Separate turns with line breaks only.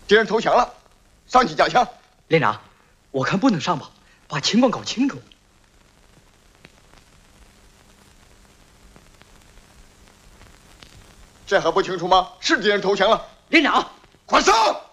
敌人投降了，上去加强。
连长，我看不能上吧，把情况搞清楚。
这还不清楚吗？是敌人投降了。
连长，
快上！